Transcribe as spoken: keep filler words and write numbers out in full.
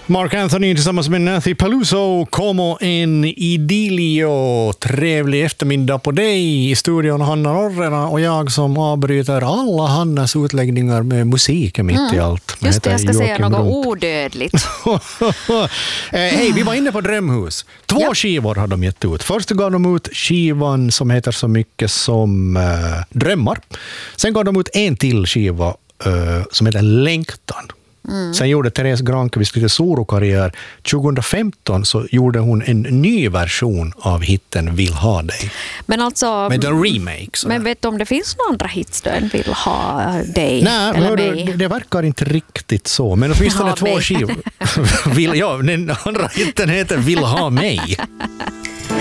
Mark Anthony tillsammans med Nathy Peluso, Como en idilio. Trevlig eftermiddag på dig i studion, Hanna Norrena, och jag som avbryter alla Hannas utläggningar med musik mitt mm. i allt. Just det, jag ska Joakim säga något Brunk. Odödligt. Hej, vi var inne på Drömhus. Två ja. skivor har de gett ut. Först gav de ut skivan som heter så mycket som uh, Drömmar. Sen gav de ut en till skiva uh, som heter Längtan. Mm. Sen gjorde Therese Granqvist lite solokarriär. tjugohundrafemton så gjorde hon en ny version av hitten Vill ha dig. Men alltså... Med en remake. Så men vet du om det finns några andra hits då än Vill ha dig? Nej, eller det, det, det verkar inte riktigt så. Men åtminstone två skivor. Vill, ja, den andra hitten heter Vill ha mig.